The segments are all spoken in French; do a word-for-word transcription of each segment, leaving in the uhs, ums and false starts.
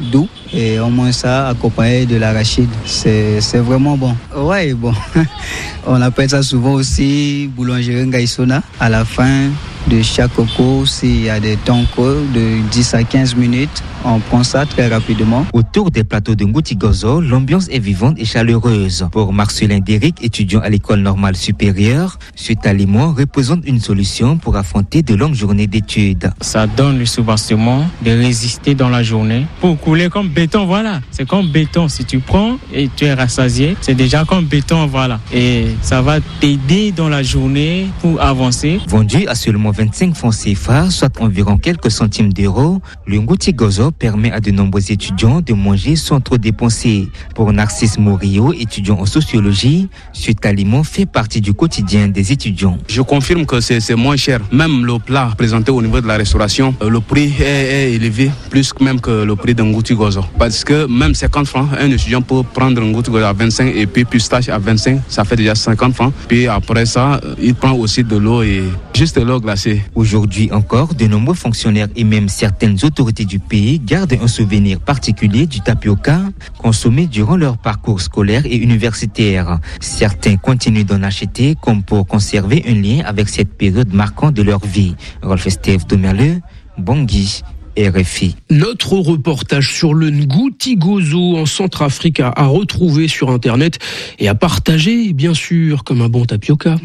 doux et on mange ça accompagné de l'arachide. C'est, c'est vraiment bon. Ouais, bon. On appelle ça souvent aussi boulangerie Ngaïsona. À la fin de chaque cours, s'il y a des temps courts de dix à quinze minutes, on prend ça très rapidement. Autour des plateaux de Ngouti-Gozo, l'ambiance est vivante et chaleureuse. Pour Marcelin Déric, étudiant à l'école normale supérieure, cet aliment représente une solution pour affronter de longues journées d'études. Ça donne le soubassement de résister dans la journée pour couler comme béton, voilà. C'est comme béton. Si tu prends et tu es rassasié, c'est déjà comme béton, voilà. Et ça va t'aider dans la journée pour avancer. Vendu à seulement vingt-cinq francs C F A, soit environ quelques centimes d'euros, le Ngouti-Gozo permet à de nombreux étudiants de manger sans trop dépenser. Pour Narcisse Morio, étudiant en sociologie, cet aliment fait partie du quotidien des étudiants. Je confirme que c'est, c'est moins cher. Même le plat présenté au niveau de la restauration, le prix est, est élevé, plus même que le prix d'un Ngouti-Gozo. Parce que même cinquante francs, un étudiant peut prendre un Ngouti-Gozo à vingt-cinq et puis pistache à vingt-cinq, ça fait déjà cinquante francs. Puis après ça, il prend aussi de l'eau et juste de l'eau glacée. Aujourd'hui encore, de nombreux fonctionnaires et même certaines autorités du pays gardent un souvenir particulier du tapioca consommé durant leur parcours scolaire et universitaire. Certains continuent d'en acheter comme pour conserver un lien avec cette période marquante de leur vie. Rolf Steve Domerle, Bangui, R F I. Notre reportage sur le Ngouti-Gozo en Centrafrique à, à retrouver sur Internet et à partager, bien sûr, comme un bon tapioca.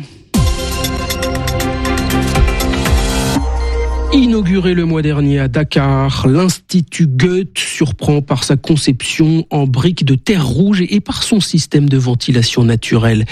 Inauguré le mois dernier à Dakar, l'Institut Goethe surprend par sa conception en briques de terre rouge et par son système de ventilation naturelle.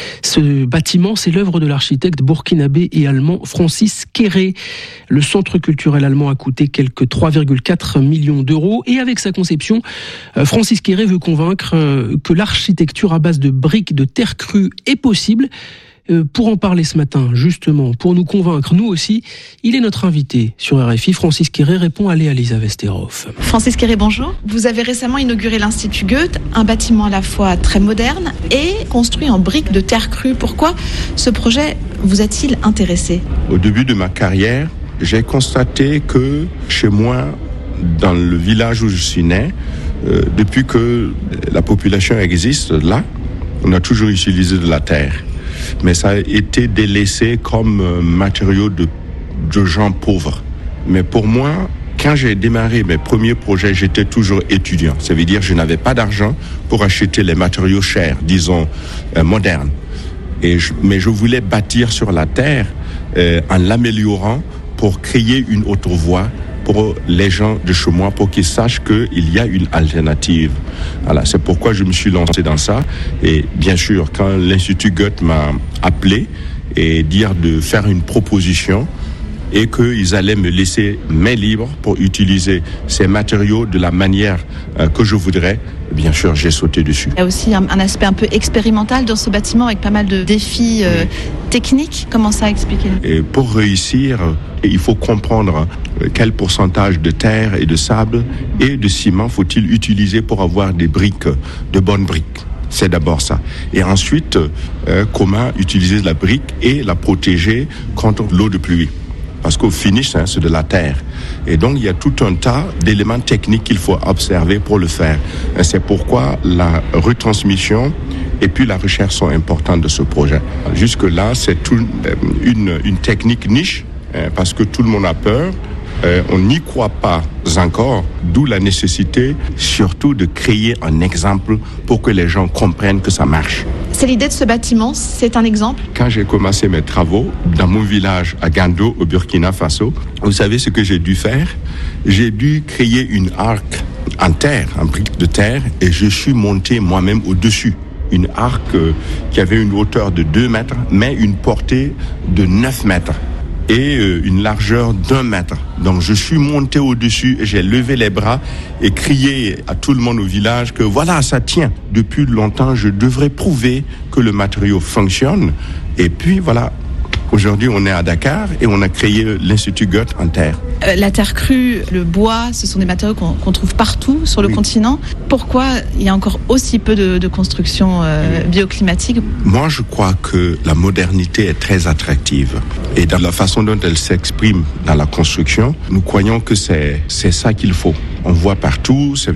Ce bâtiment, c'est l'œuvre de l'architecte burkinabé et allemand Francis Kéré. Le centre culturel allemand a coûté quelques trois virgule quatre millions d'euros et avec sa conception, Francis Kéré veut convaincre que l'architecture à base de briques de terre crue est possible. Euh, pour en parler ce matin, justement, pour nous convaincre, nous aussi, il est notre invité sur R F I. Francis Kéré répond à Léa Lisa Vesterhoff. Francis Kéré, bonjour. Vous avez récemment inauguré l'Institut Goethe, un bâtiment à la fois très moderne et construit en briques de terre crue. Pourquoi ce projet vous a-t-il intéressé ? Au début de ma carrière, j'ai constaté que chez moi, dans le village où je suis né, euh, depuis que la population existe là, on a toujours utilisé de la terre. Mais ça a été délaissé comme matériau de, de gens pauvres. Mais pour moi, quand j'ai démarré mes premiers projets, j'étais toujours étudiant. Ça veut dire que je n'avais pas d'argent pour acheter les matériaux chers, disons, euh, modernes. Et je, mais je voulais bâtir sur la terre euh, en l'améliorant pour créer une autre voie pour les gens de chez moi, pour qu'ils sachent qu'il y a une alternative. Voilà, c'est pourquoi je me suis lancé dans ça. Et bien sûr, quand l'Institut Goethe m'a appelé et dire de faire une proposition et qu'ils allaient me laisser main libre pour utiliser ces matériaux de la manière euh, que je voudrais, bien sûr, j'ai sauté dessus. Il y a aussi un, un aspect un peu expérimental dans ce bâtiment avec pas mal de défis euh, oui. techniques. Comment ça expliquer ? Et pour réussir, il faut comprendre quel pourcentage de terre et de sable et de ciment faut-il utiliser pour avoir des briques, de bonnes briques. C'est d'abord ça. Et ensuite, euh, comment utiliser la brique et la protéger contre l'eau de pluie. Parce qu'au finish, hein, c'est de la terre. Et donc, il y a tout un tas d'éléments techniques qu'il faut observer pour le faire. Et c'est pourquoi la retransmission et puis la recherche sont importantes de ce projet. Jusque-là, c'est tout, une, une technique niche, hein, parce que tout le monde a peur. Euh, on n'y croit pas encore, d'où la nécessité surtout de créer un exemple pour que les gens comprennent que ça marche. C'est l'idée de ce bâtiment, c'est un exemple ? Quand j'ai commencé mes travaux dans mon village à Gando, au Burkina Faso, vous savez ce que j'ai dû faire ? J'ai dû créer une arc en terre, en briques de terre, et je suis monté moi-même au-dessus. Une arc euh, qui avait une hauteur de deux mètres, mais une portée de neuf mètres. Et euh, une largeur d'un mètre. Donc je suis monté au-dessus, j'ai levé les bras et crié à tout le monde au village que voilà, ça tient. Depuis longtemps, je devrais prouver que le matériau fonctionne. Et puis voilà, aujourd'hui on est à Dakar et on a créé l'Institut Goethe en terre. Euh, la terre crue, le bois, ce sont des matériaux qu'on, qu'on trouve partout sur le oui. continent. Pourquoi il y a encore aussi peu de, de construction euh, oui. bioclimatique ? Moi, je crois que la modernité est très attractive. Et dans la façon dont elle s'exprime dans la construction, nous croyons que c'est, c'est ça qu'il faut. On voit partout, c'est